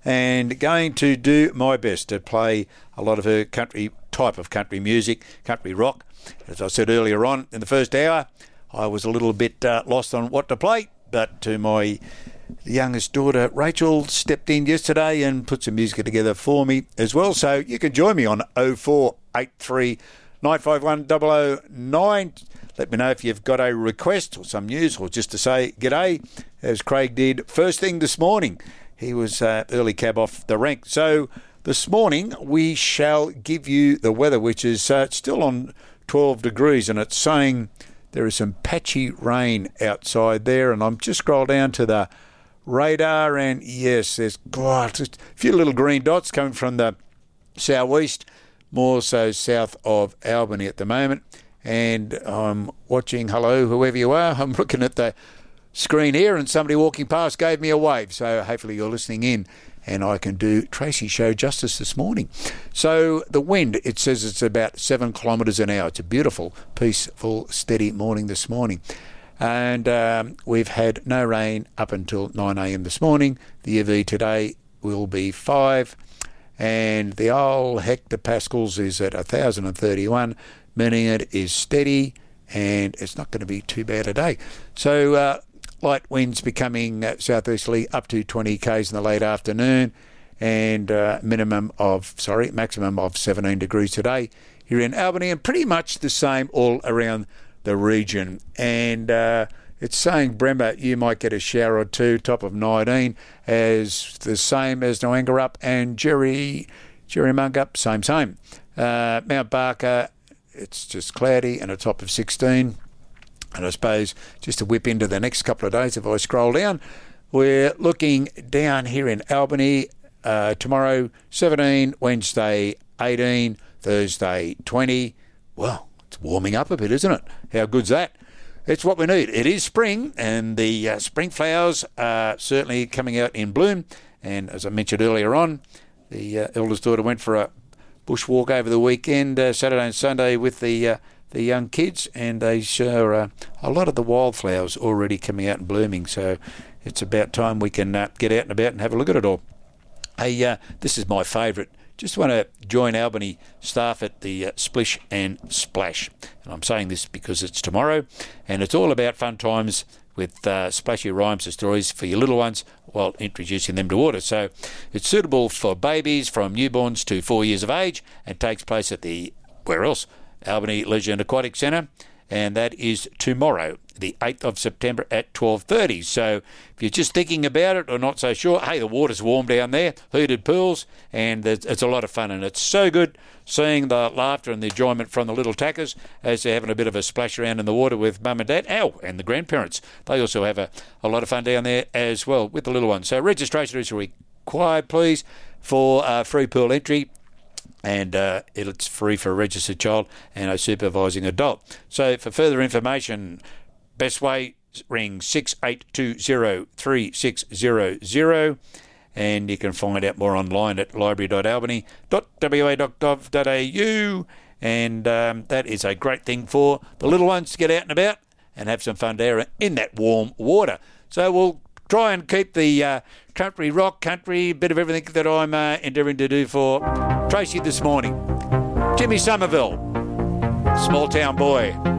and going to do my best to play a lot of her type of country music, country rock. As I said earlier on in the first hour, I was a little bit lost on what to play, but to my youngest daughter Rachel stepped in yesterday and put some music together for me as well. So you can join me on 0483 951 009. Let me know if you've got a request or some news, or just to say g'day, as Craig did first thing this morning. He was early cab off the rank. So this morning we shall give you the weather, which is still on 12 degrees, and it's saying there is some patchy rain outside there. And I'm just scrolled down to the radar, and yes, there's just a few little green dots coming from the southeast, more so south of Albany at the moment. And I'm watching, hello, whoever you are, I'm looking at the screen here, and somebody walking past gave me a wave, so hopefully you're listening in and I can do Tracy's show justice this morning. So the wind, it says it's about 7 kilometres an hour. It's a beautiful, peaceful, steady morning this morning. And we've had no rain up until 9 a.m. this morning. The UV today will be 5, and the old hectopascals is at 1,031, meaning it is steady, and it's not going to be too bad a day. So light winds becoming southeasterly up to 20 k's in the late afternoon, and maximum of 17 degrees today here in Albany, and pretty much the same all around the region. And it's saying Bremer, you might get a shower or two, top of 19, as the same as Noangarup and Jerrymungup, same. Mount Barker, it's just cloudy and a top of 16. And I suppose just to whip into the next couple of days, if I scroll down, we're looking down here in Albany, tomorrow 17, Wednesday 18, Thursday 20. Well, it's warming up a bit, isn't it? How good's that? It's what we need. It is spring, and the spring flowers are certainly coming out in bloom. And as I mentioned earlier on, the eldest daughter went for a bushwalk over the weekend, Saturday and Sunday, with the young kids, and they show a lot of the wildflowers already coming out and blooming. So it's about time we can get out and about and have a look at it all. Hey, this is my favourite. Just want to join Albany staff at the Splish and Splash. And I'm saying this because it's tomorrow, and it's all about fun times with splashy rhymes and stories for your little ones while introducing them to water. So it's suitable for babies from newborns to 4 years of age, and takes place at the, where else? Albany Leisure and Aquatic Centre, and that is tomorrow, the 8th of September at 12:30. So if you're just thinking about it or not so sure, hey, the water's warm down there, heated pools, and it's a lot of fun, and it's so good seeing the laughter and the enjoyment from the little tackers as they're having a bit of a splash around in the water with mum and dad, and the grandparents. They also have a lot of fun down there as well with the little ones. So registration is required, please, for free pool entry. And it's free for a registered child and a supervising adult. So for further information, best way, ring 68203600, and you can find out more online at library.albany.wa.gov.au. And that is a great thing for the little ones to get out and about and have some fun there in that warm water. So we'll try and keep the country rock, country, bit of everything that I'm endeavouring to do for Tracy this morning. Jimmy Somerville, Small Town Boy.